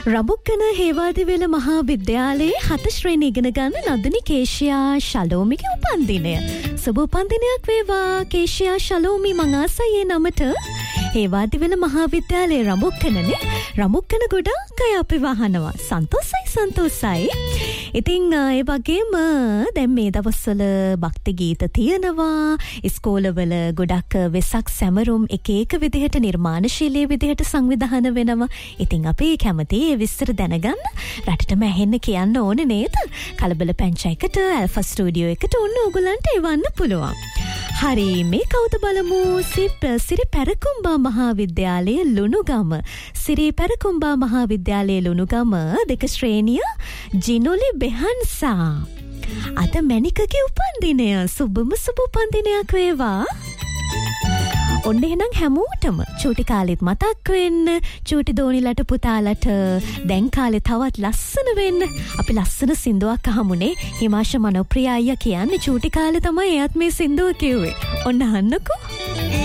රඹුක්කන හේවාදිවෙල මහා විද්‍යාලයේ 7 ශ්‍රේණිය ඉගෙන ගන්න නදනි කේෂියා ශලෝමිගේ උපන්දිනය. සුබ උපන්දිනයක් වේවා කේෂියා ශලෝමි මං ආසයි ඒ නමට. හේවාදිවෙල මහා විද්‍යාලයේ රඹුක්කනනේ. රඹුක්කන ගොඩක් අය අපි වහනවා. සන්තෝසයි. ඉතින් ඒ වගේම දැන් මේ දවස්වල භක්ති ගීත තියෙනවා. ඉස්කෝලවල ගොඩක් වෙසක් සැමරුම් එක විදිහට නිර්මාණශීලී විදිහට සංවිධානය වෙනවා. ඉතින් අපි කැමති ඒ විස්තර දැනගන්න රටටම ඇහෙන්න කියන්න ඕනේ නේද? කලබල පංචයකට ඇල්ෆා ස්ටුඩියෝ එකට ඔන්න ඕගලන්ට එවන්න පුළුවන්. හරි මේ කවුද බලමු සිරි පැරකුම්බා මහා විද්‍යාලයේ ලුණුගම. සිරි පැරකුම්බා මහා විද්‍යාලයේ ලුණුගම 2 ශ්‍රේණිය ජිනොලි බෙහන්සා. අද මැනිකගේ උපන්දිනය. සුබම සුබ උපන්දිනයක් වේවා. ඔන්න එහෙනම් හැමෝටම චූටි කාලෙත් මතක් වෙන්න, චූටි දෝනිලට පුතාලට දැන් කාලේ තවත් ලස්සන වෙන්න. අපි ලස්සන සින්දුවක් අහමුනේ. හිමාෂ මනෝප්‍රිය අයියා කියන්නේ චූටි කාලේ තමයි එයත් මේ සින්දුව කිව්වේ. ඔන්න අහන්නකෝ.